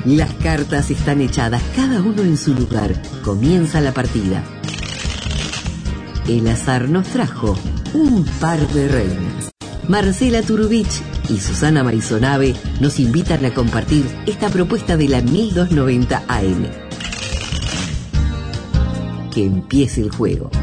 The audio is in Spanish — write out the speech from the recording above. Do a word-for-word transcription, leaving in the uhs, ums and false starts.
Las cartas están echadas, cada uno en su lugar. Comienza la partida. El azar nos trajo un par de reinas. Marcela Turubich y Susana Maisonave nos invitan a compartir esta propuesta de la mil doscientos noventa A M. Que empiece el juego.